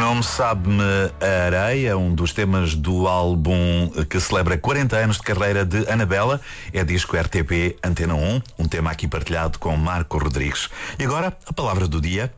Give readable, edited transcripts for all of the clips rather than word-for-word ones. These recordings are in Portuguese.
nome sabe-me a areia, um dos temas do álbum que celebra 40 anos de carreira de Anabela. É disco RTP Antena 1, um tema aqui partilhado com Marco Rodrigues. E agora, a palavra do dia.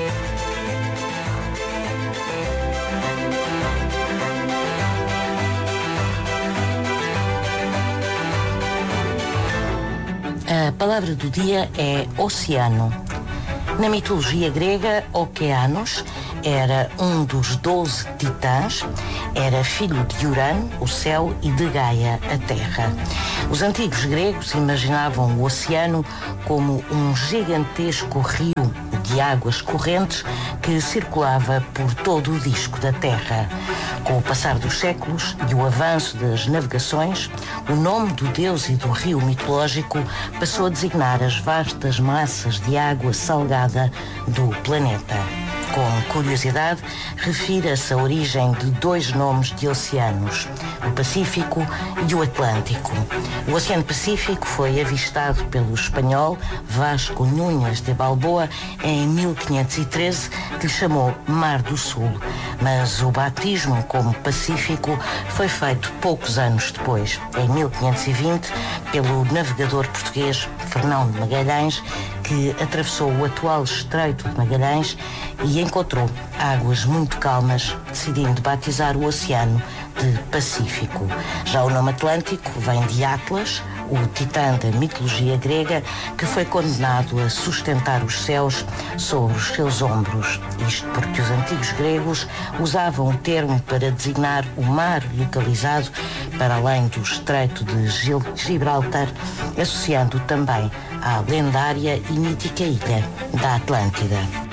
A palavra do dia é oceano. Na mitologia grega, Okeanos era um dos 12 titãs, era filho de Urano, o céu, e de Gaia, a terra. Os antigos gregos imaginavam o oceano como um gigantesco rio de águas correntes que circulava por todo o disco da Terra. Com o passar dos séculos e o avanço das navegações, o nome do deus e do rio mitológico passou a designar as vastas massas de água salgada do planeta. Como curiosidade, refira-se a origem de dois nomes de oceanos, o Pacífico e o Atlântico. O Oceano Pacífico foi avistado pelo espanhol Vasco Núñez de Balboa em 1513, que lhe chamou Mar do Sul, mas o batismo como Pacífico foi feito poucos anos depois, em 1520, pelo navegador português Fernão de Magalhães, que atravessou o atual Estreito de Magalhães e encontrou águas muito calmas, decidindo batizar o oceano de Pacífico. Já o nome Atlântico vem de Atlas, o titã da mitologia grega, que foi condenado a sustentar os céus sobre os seus ombros. Isto porque os antigos gregos usavam o termo para designar o mar localizado para além do Estreito de Gibraltar, associando também à lendária e mítica ilha da Atlântida.